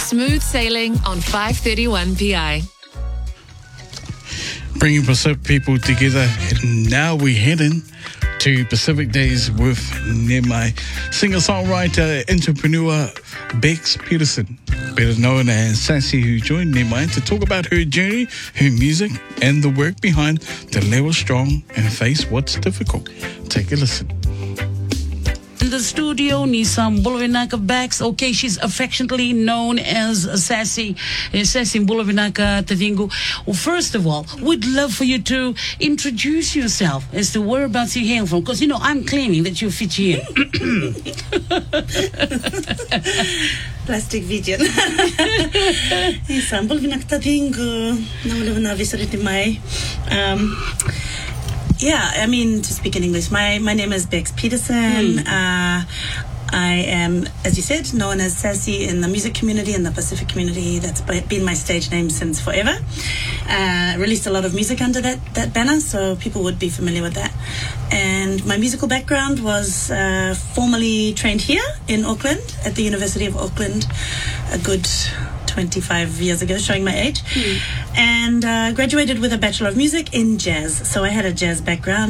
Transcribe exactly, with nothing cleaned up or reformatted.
Smooth sailing on five thirty-one P I. Bringing Pacific people together, and now we're heading to Pacific Days with Nehemiah. Singer-songwriter, entrepreneur Bex Peterson, better known as Sassy, who joined Nehemiah to talk about her journey, her music, and the work behind To Level Strong and Face What's Difficult. Take a listen. In the studio, Nisam Bulavinaka Bex. Okay, she's affectionately known as Sassy. Uh, Sassy Bulavinaka Tavingu. Well, first of all, we'd love for you to introduce yourself as to whereabouts you hail from. Because, you know, I'm claiming that you're Fijian. Plastic Fijian. Nisam Bulavinaka Tavingu. Naulavana Visaritimai. Um... Yeah, I mean, to speak in English, my, my name is Bex Peterson. Mm. Uh, I am, as you said, known as Sassy in the music community and the Pacific community. That's been my stage name since forever. Uh, released a lot of music under that, that banner, so people would be familiar with that. And my musical background was uh, formerly trained here in Auckland, at the University of Auckland, a good twenty-five years ago, showing my age, mm. and uh, graduated with a Bachelor of Music in Jazz. So I had a jazz background.